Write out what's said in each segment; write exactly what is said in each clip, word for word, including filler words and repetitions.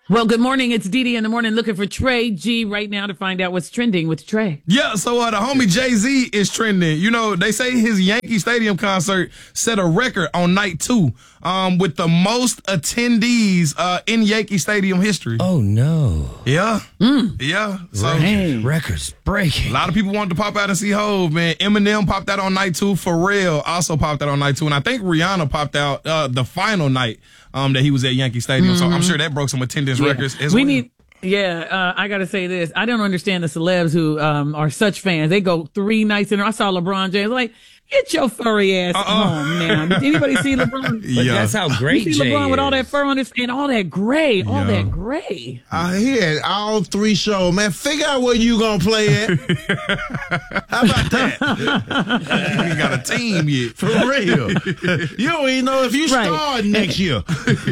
Well, good morning. It's Dee Dee in the morning looking for Trey G right now to find out what's trending with Trey. Yeah, so uh, the homie Jay-Z is trending. You know, they say his Yankee Stadium concert set a record on night two um, with the most attendees uh, in Yankee Stadium history. Oh, no. Yeah. Mm. Yeah. So Record, records breaking. A lot of people wanted to pop out and see Hov, man. Eminem popped out on night two. Pharrell also popped out on night two. And I think Rihanna popped out uh, the final night um, that he was at Yankee Stadium. Mm-hmm. So I'm sure that broke some attendance yeah. records as we well. Need- Yeah, uh, I got to say this. I don't understand the celebs who um, are such fans. They go three nights in a row. I saw LeBron James. Like, get your furry ass uh-uh. home now. Did anybody see LeBron? But yeah. That's how great you see Jay LeBron is. with all that fur on his and all that gray, yeah. all that gray. Uh, he had all three shows. Man, figure out where you going to play at. How about that? You got a team yet. For real. You don't even know if you Right. start next year.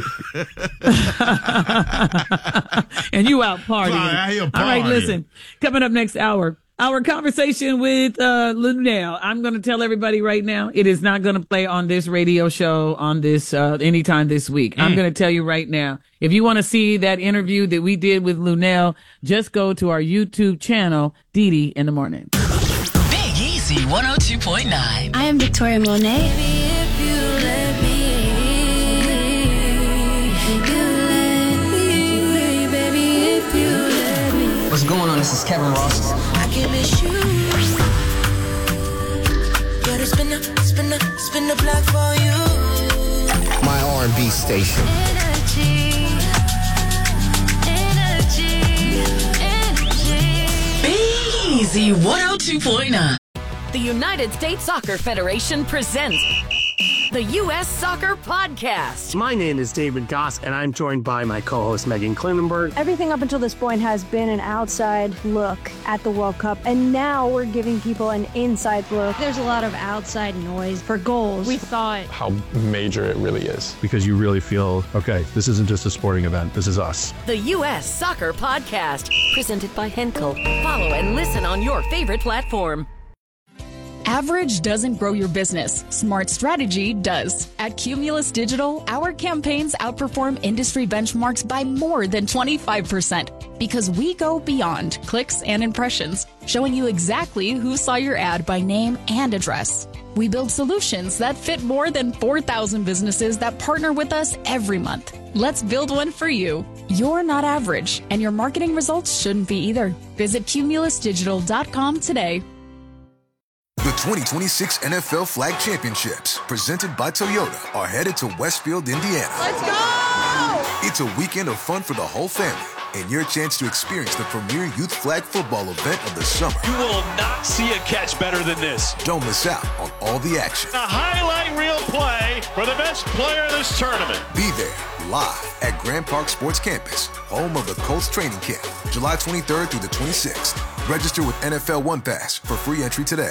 And you out partying. Fly out here All right, partying. listen. Coming up next hour, our conversation with uh, Lunel. I'm going to tell everybody right now, it is not going to play on this radio show on this uh, anytime this week. Mm. I'm going to tell you right now. If you want to see that interview that we did with Lunel, just go to our YouTube channel, Dee Dee in the Morning. Big Easy one oh two point nine. I am Victoria Monet. What's going on? This is Kevin Ross. I can miss you. Gotta spin the, spin the, spin the block for you. My R and B station. Energy, energy, energy. Big Easy one oh two point nine. The United States Soccer Federation presents the U S Soccer Podcast. My name is David Goss, and I'm joined by my co-host Megan Klinenberg. Everything up until this point has been an outside look at the World Cup, and now we're giving people an inside look. There's a lot of outside noise for goals. We thought how major it really is. Because you really feel, okay, this isn't just a sporting event, this is us. The U S Soccer Podcast, presented by Henkel. Follow and listen on your favorite platform. Average doesn't grow your business. Smart strategy does. At Cumulus Digital, our campaigns outperform industry benchmarks by more than twenty-five percent because we go beyond clicks and impressions, showing you exactly who saw your ad by name and address. We build solutions that fit more than four thousand businesses that partner with us every month. Let's build one for you. You're not average, and your marketing results shouldn't be either. Visit cumulus digital dot com today. The twenty twenty-six N F L Flag Championships, presented by Toyota, are headed to Westfield, Indiana. Let's go! It's a weekend of fun for the whole family and your chance to experience the premier youth flag football event of the summer. You will not see a catch better than this. Don't miss out on all the action. A highlight reel play for the best player in this tournament. Be there live at Grand Park Sports Campus, home of the Colts training camp, July twenty-third through the twenty-sixth. Register with N F L One Pass for free entry today.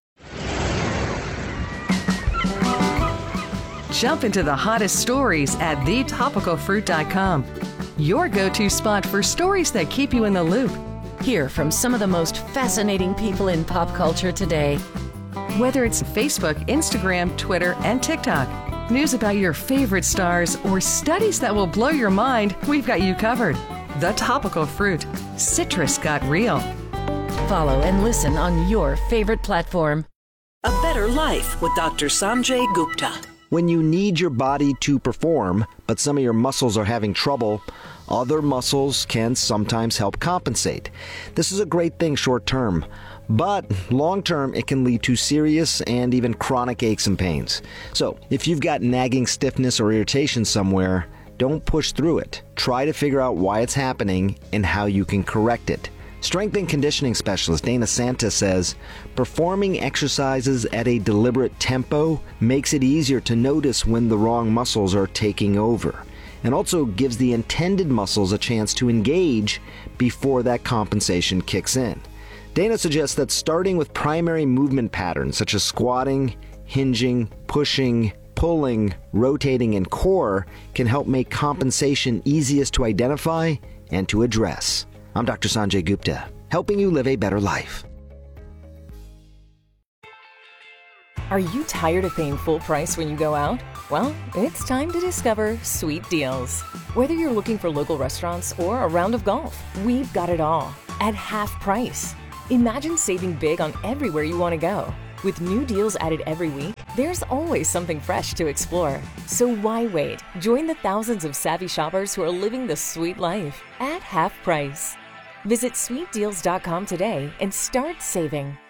Jump into the hottest stories at the topical fruit dot com. Your go-to spot for stories that keep you in the loop. Hear from some of the most fascinating people in pop culture today. Whether it's Facebook, Instagram, Twitter, and TikTok, news about your favorite stars, or studies that will blow your mind, we've got you covered. The Topical Fruit. Citrus got real. Follow and listen on your favorite platform. A Better Life with Doctor Sanjay Gupta. When you need your body to perform, but some of your muscles are having trouble, other muscles can sometimes help compensate. This is a great thing short term, but long term it can lead to serious and even chronic aches and pains. So if you've got nagging stiffness or irritation somewhere, don't push through it. Try to figure out why it's happening and how you can correct it. Strength and conditioning specialist Dana Santa says, performing exercises at a deliberate tempo makes it easier to notice when the wrong muscles are taking over, and also gives the intended muscles a chance to engage before that compensation kicks in. Dana suggests that starting with primary movement patterns such as squatting, hinging, pushing, pulling, rotating, and core can help make compensation easiest to identify and to address. I'm Doctor Sanjay Gupta, helping you live a better life. Are you tired of paying full price when you go out? Well, it's time to discover Sweet Deals. Whether you're looking for local restaurants or a round of golf, we've got it all at half price. Imagine saving big on everywhere you want to go. With new deals added every week, there's always something fresh to explore. So why wait? Join the thousands of savvy shoppers who are living the sweet life at half price. Visit sweet deals dot com today and start saving.